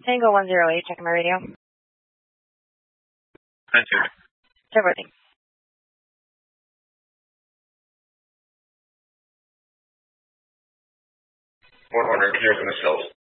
Tango 108, checking my radio. Thank you. Everything. 100, clear from the south.